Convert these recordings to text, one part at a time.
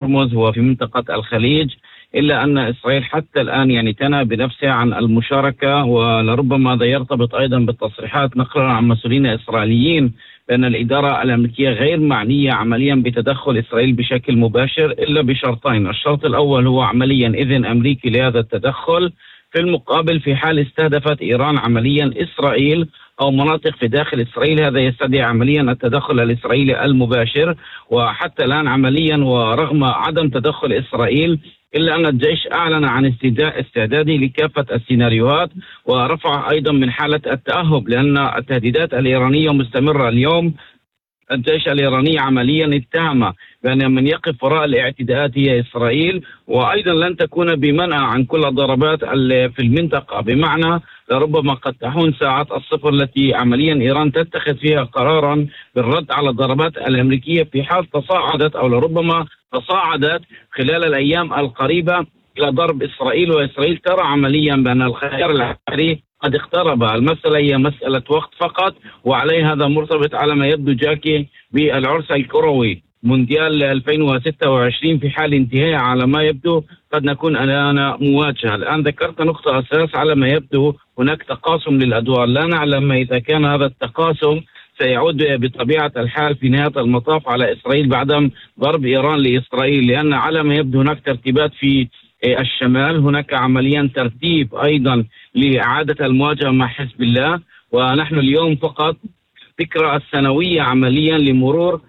هرمز وفي منطقة الخليج، إلا أن إسرائيل حتى الآن يعني تنأى بنفسها عن المشاركة، ولربما هذا يرتبط أيضا بالتصريحات نقلا عن مسؤولين إسرائيليين بأن الإدارة الأمريكية غير معنية عمليا بتدخل إسرائيل بشكل مباشر إلا بشرطين. الشرط الأول هو عمليا إذن أمريكي لهذا التدخل، في المقابل في حال استهدفت إيران عمليا إسرائيل أو مناطق في داخل إسرائيل هذا يستدعي عمليا التدخل الإسرائيلي المباشر. وحتى الآن عمليا ورغم عدم تدخل إسرائيل إلا أن الجيش أعلن عن استعداده لكافة السيناريوهات، ورفع أيضا من حالة التأهب، لأن التهديدات الإيرانية مستمرة. اليوم الجيش الإيراني عمليا اتهم بأن من يقف وراء الاعتداءات هي إسرائيل، وأيضا لن تكون بمنع عن كل الضربات في المنطقة، بمعنى لربما قد تحون ساعات الصفر التي عمليا إيران تتخذ فيها قرارا بالرد على الضربات الأمريكية في حال تصاعدت أو لربما تصاعدت خلال الأيام القريبة إلى ضرب إسرائيل. وإسرائيل ترى عمليا بأن الخيار العسكري قد اقترب. المسألة هي مسألة وقت فقط، وعليه هذا مرتبط على ما يبدو جاكي بالعرس الكروي مونديال 2026 في حال انتهاء على ما يبدو قد نكون أمام مواجهة. الآن ذكرت نقطة أساس، على ما يبدو هناك تقاسم للأدوار، لا نعلم إذا كان هذا التقاسم سيعود بطبيعة الحال في نهاية المطاف على إسرائيل بعد ضرب إيران لإسرائيل، لأن على ما يبدو هناك ترتيبات في الشمال، هناك عمليا ترتيب أيضا لإعادة المواجهة مع حزب الله. ونحن اليوم فقط ذكرى السنوية عمليا لمرور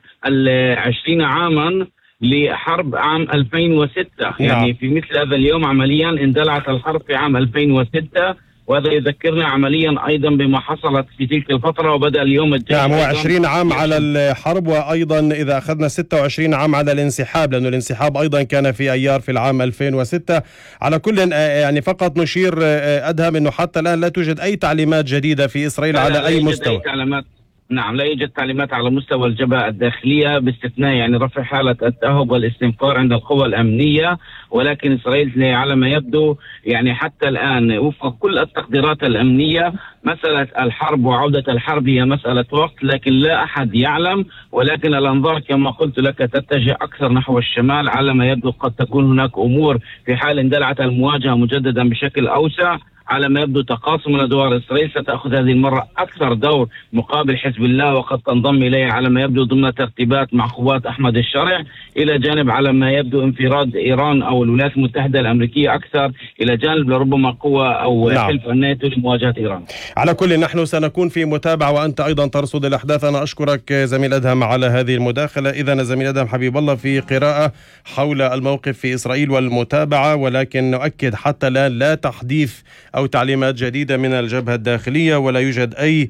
20 عاما لحرب عام 2006. يعني في مثل هذا اليوم عمليا اندلعت الحرب في عام 2006، وهذا يذكرنا عمليا أيضا بما حصلت في تلك الفترة. وبدأ اليوم الجيش نعم، هو 20 عام على الحرب، وأيضا إذا أخذنا 26 عام على الانسحاب، لأنه الانسحاب أيضا كان في أيار في العام 2006. على كل يعني فقط نشير أدهم أنه حتى الآن لا توجد أي تعليمات جديدة في إسرائيل على أي مستوى. نعم، لا يوجد تعليمات على مستوى الجبهة الداخلية باستثناء يعني رفع حالة التأهب والاستنفار عند القوى الأمنية، ولكن إسرائيل على ما يبدو يعني حتى الآن وفق كل التقديرات الأمنية مسألة الحرب وعودة الحرب هي مسألة وقت، لكن لا أحد يعلم. ولكن الأنظار كما قلت لك تتجه أكثر نحو الشمال، على ما يبدو قد تكون هناك أمور في حال اندلعت المواجهة مجددا بشكل أوسع. على ما يبدو تقاسم الأدوار، إسرائيل ستأخذ هذه المرة أكثر دور مقابل حزب الله، وقد تنضم إليه على ما يبدو ضمن ترتيبات مع قوات أحمد الشرع، إلى جانب على ما يبدو انفراد إيران أو الولايات المتحدة الأمريكية أكثر، إلى جانب لربما قوة أو حلف الناتو لمواجهة إيران. على كل نحن سنكون في متابعة، وأنت أيضا ترصد الأحداث. أنا أشكرك زميل أدهم على هذه المداخلة. إذن زميل أدهم حبيب الله في قراءة حول الموقف في إسرائيل والمتابعة، ولكن نؤكد حتى الآن لا تحديث أو تعليمات جديدة من الجبهة الداخلية، ولا يوجد أي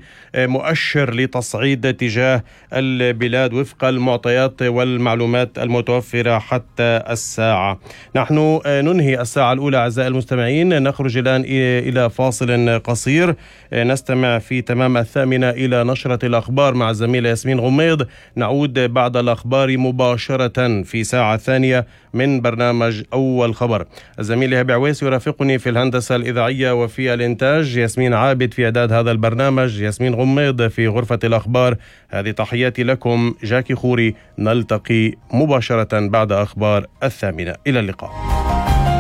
مؤشر لتصعيد تجاه البلاد وفق المعطيات والمعلومات المتوفرة حتى الساعة. نحن ننهي الساعة الأولى أعزائي المستمعين، نخرج الآن إلى فاصل قصير، نستمع في تمام 8 إلى نشرة الأخبار مع الزميلة ياسمين غميض. نعود بعد الأخبار مباشرة في ساعة ثانية من برنامج أول خبر. الزميل هبي عويس يرافقني في الهندسة الإذاعية وفي الإنتاج، ياسمين عابد في إعداد هذا البرنامج، ياسمين غميض في غرفة الأخبار. هذه تحياتي لكم، جاكي خوري. نلتقي مباشرة بعد أخبار 8. إلى اللقاء.